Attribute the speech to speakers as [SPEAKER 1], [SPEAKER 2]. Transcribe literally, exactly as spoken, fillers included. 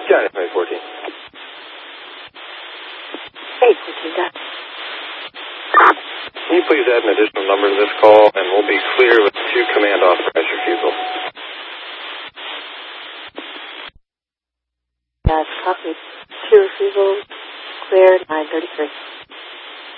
[SPEAKER 1] Got it, eight fourteen.
[SPEAKER 2] eight fourteen, got it.
[SPEAKER 1] Can you please add an additional number to this call, and we'll be clear with two command authorized refusal.
[SPEAKER 2] Yes, copy. Two refusals, clear, nine thirty-three.